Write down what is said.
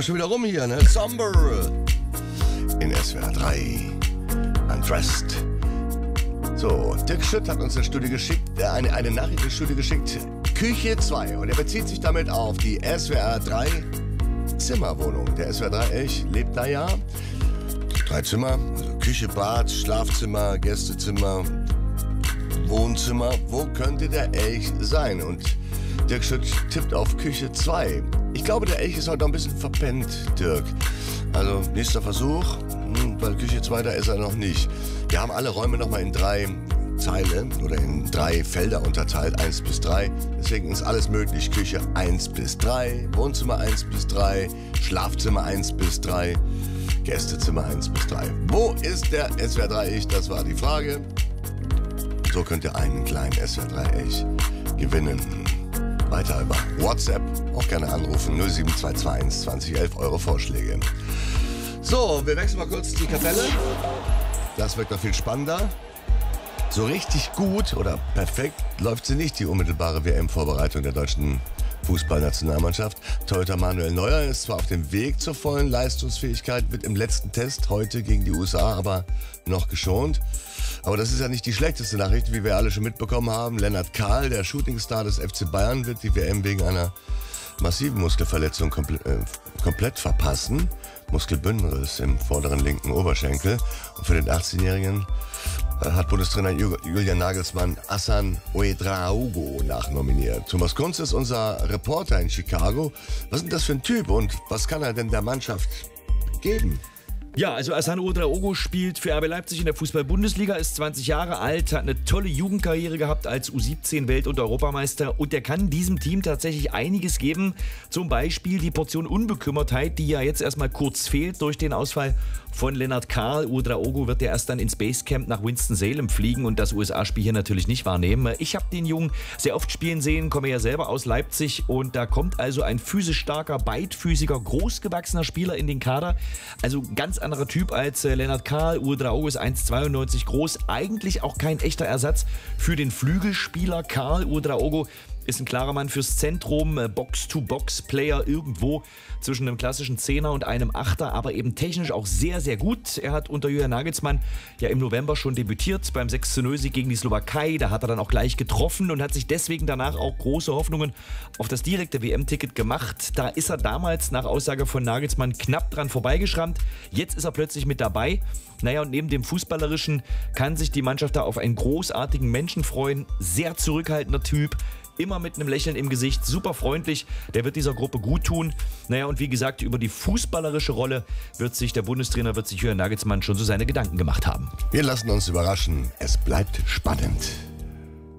So, schon wieder rum hier, ne? Somber. In SWR 3. Undressed. So, Dirk Schütt hat uns eine Nachricht ins Studio geschickt. Küche 2. Und er bezieht sich damit auf die SWR 3 Zimmerwohnung. Der SWR 3 Elch lebt da ja. 3 Zimmer, also Küche, Bad, Schlafzimmer, Gästezimmer, Wohnzimmer. Wo könnte der Elch sein? Und Dirk Schütt tippt auf Küche 2. Ich glaube, der Elch ist heute noch ein bisschen verpennt, Dirk. Also, nächster Versuch, weil Küche 2, da ist er noch nicht. Wir haben alle Räume nochmal in 3 Teile oder in 3 Felder unterteilt, 1 bis 3. Deswegen ist alles möglich. Küche 1 bis 3, Wohnzimmer 1 bis 3, Schlafzimmer 1 bis 3, Gästezimmer 1 bis 3. Wo ist der SWR 3 Elch? Das war die Frage. So könnt ihr einen kleinen SWR 3 Elch gewinnen. Weiter über WhatsApp, auch gerne anrufen, 07221 2011 eure Vorschläge. So, wir wechseln mal kurz die Kapelle. Das wird noch viel spannender. So richtig gut oder perfekt läuft sie nicht, die unmittelbare WM-Vorbereitung der deutschen Fußballnationalmannschaft. Torhüter Manuel Neuer ist zwar auf dem Weg zur vollen Leistungsfähigkeit, wird im letzten Test heute gegen die USA aber noch geschont. Aber das ist ja nicht die schlechteste Nachricht, wie wir alle schon mitbekommen haben. Lennart Kahl, der Shootingstar des FC Bayern, wird die WM wegen einer massiven Muskelverletzung komplett verpassen. Muskelbündelriss im vorderen linken Oberschenkel. Und für den 18-Jährigen hat Bundestrainer Julian Nagelsmann Hassan Ouedraogo nachnominiert. Thomas Kunz ist unser Reporter in Chicago. Was ist denn das für ein Typ und was kann er denn der Mannschaft geben? Ja, also Hassan Ouedraogo spielt für RB Leipzig in der Fußball-Bundesliga, ist 20 Jahre alt, hat eine tolle Jugendkarriere gehabt als U17-Welt- und Europameister und der kann diesem Team tatsächlich einiges geben. Zum Beispiel die Portion Unbekümmertheit, die ja jetzt erstmal kurz fehlt durch den Ausfall von Lennart Kahl. Ouedraogo wird ja erst dann ins Basecamp nach Winston-Salem fliegen und das USA-Spiel hier natürlich nicht wahrnehmen. Ich habe den Jungen sehr oft spielen sehen, komme ja selber aus Leipzig und da kommt also ein physisch starker, beidfüßiger, großgewachsener Spieler in den Kader. Also ganz anderer Typ als Lennart Kahl. Ouedraogo ist 1,92 groß, eigentlich auch kein echter Ersatz für den Flügelspieler Kahl. Ouedraogo ist ein klarer Mann fürs Zentrum, Box-to-Box-Player irgendwo zwischen einem klassischen Zehner und einem Achter, aber eben technisch auch sehr, sehr gut. Er hat unter Julian Nagelsmann ja im November schon debütiert beim 6:0-Sieg gegen die Slowakei. Da hat er dann auch gleich getroffen und hat sich deswegen danach auch große Hoffnungen auf das direkte WM-Ticket gemacht. Da ist er damals nach Aussage von Nagelsmann knapp dran vorbeigeschrammt. Jetzt ist er plötzlich mit dabei. Naja, und neben dem Fußballerischen kann sich die Mannschaft da auf einen großartigen Menschen freuen. Sehr zurückhaltender Typ. Immer mit einem Lächeln im Gesicht, super freundlich, der wird dieser Gruppe gut tun. Naja, und wie gesagt, über die fußballerische Rolle wird sich Julian Nagelsmann schon so seine Gedanken gemacht haben. Wir lassen uns überraschen, es bleibt spannend.